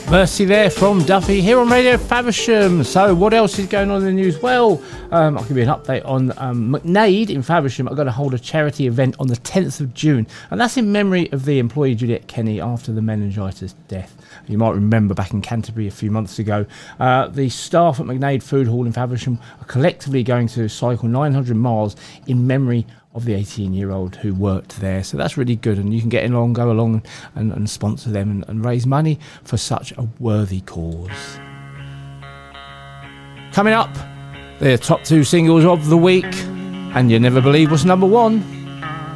Mercy there from Duffy here on Radio Faversham. So what else is going on in the news? Well, I'll give you an update on McNaid in Faversham. I'm going to hold a charity event on the 10th of June, and that's in memory of the employee Juliet Kenny after the meningitis death. You might remember back in Canterbury a few months ago, the staff at McNaid Food Hall in Faversham are collectively going to cycle 900 miles in memory of the 18-year-old who worked there. So that's really good, and you can go along and sponsor them and raise money for such a worthy cause. Coming up, the top 2 singles of the week, and you never believe what's number 1.